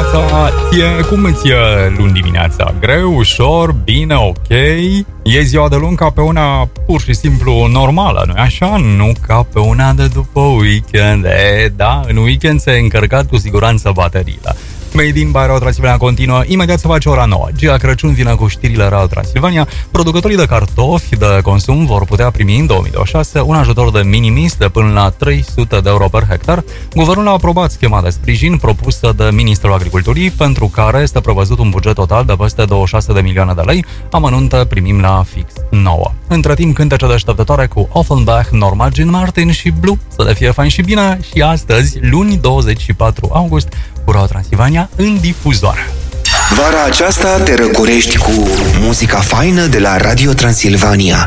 dimineața! Cum îți e luni dimineața? Greu, ușor, bine, ok? E ziua de luni ca pe una pur și simplu normală, nu-i așa? Nu ca pe una de după weekend. Da, în weekend se încărcat cu siguranță bateriile. Made in by Radio Transilvania continuă, imediat se face ora 9. Gia Crăciun vine cu știrile Radio Transilvania. Producătorii de cartofi de consum vor putea primi în 2026 un ajutor de minimis de până la 300 de euro per hectar. Guvernul a aprobat schema de sprijin propusă de Ministrul Agriculturii, pentru care este prevăzut un buget total de peste 26 de milioane de lei. Amănunte primim la fix 9. Între timp, cântece deșteptătoare cu Offenbach, Norma Jean Martin și Blue. Să le fie fain și bine și astăzi, luni 24 august, cu Radio Transilvania în difuzoare. Vara aceasta te răcorești cu muzica faină de la Radio Transilvania.